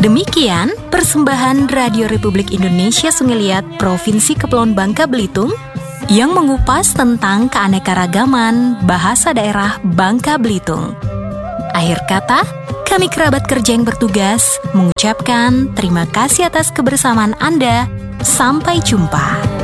Demikian persembahan Radio Republik Indonesia Sungai Liat Provinsi Kepulauan Bangka Belitung yang mengupas tentang keanekaragaman bahasa daerah Bangka Belitung. Akhir kata, kami kerabat kerja yang bertugas mengucapkan terima kasih atas kebersamaan Anda. Sampai jumpa.